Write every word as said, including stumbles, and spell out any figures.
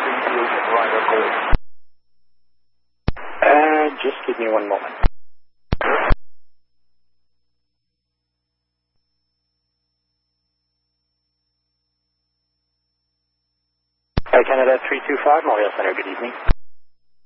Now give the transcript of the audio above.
Uh, just give me one moment. Air Canada three two five, Montreal Center, good evening.